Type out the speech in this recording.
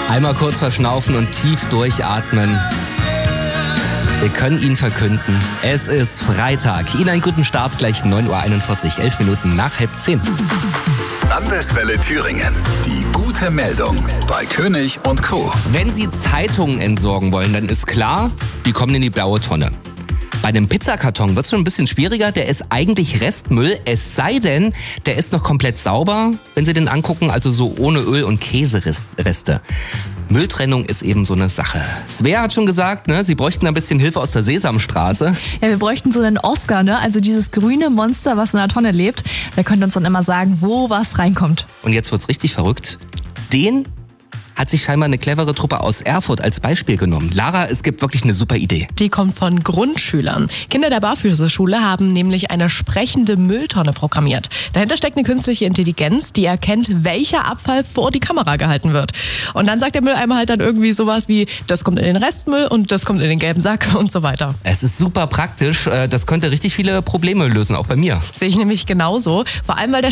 Einmal kurz verschnaufen und tief durchatmen. Wir können Ihnen verkünden, es ist Freitag. Ihnen einen guten Start, gleich 9.41 Uhr, 11 Minuten nach 9:30. Landeswelle Thüringen. Die gute Meldung bei König und Co. Wenn Sie Zeitungen entsorgen wollen, dann ist klar, die kommen in die blaue Tonne. Bei einem Pizzakarton wird es schon ein bisschen schwieriger. Der ist eigentlich Restmüll, es sei denn, der ist noch komplett sauber, wenn Sie den angucken, also so ohne Öl- und Käsereste. Mülltrennung ist eben so eine Sache. Svea hat schon gesagt, ne, sie bräuchten ein bisschen Hilfe aus der Sesamstraße. Ja, wir bräuchten so einen Oscar, ne? Also dieses grüne Monster, was in einer Tonne lebt. Der könnte uns dann immer sagen, wo was reinkommt. Und jetzt wird's richtig verrückt. Den hat sich scheinbar eine clevere Truppe aus Erfurt als Beispiel genommen. Lara, es gibt wirklich eine super Idee. Die kommt von Grundschülern. Kinder der Barfüßerschule haben nämlich eine sprechende Mülltonne programmiert. Dahinter steckt eine künstliche Intelligenz, die erkennt, welcher Abfall vor die Kamera gehalten wird. Und dann sagt der Mülleimer halt dann irgendwie sowas wie, das kommt in den Restmüll und das kommt in den gelben Sack und so weiter. Es ist super praktisch. Das könnte richtig viele Probleme lösen, auch bei mir. Sehe ich nämlich genauso. Vor allem, weil der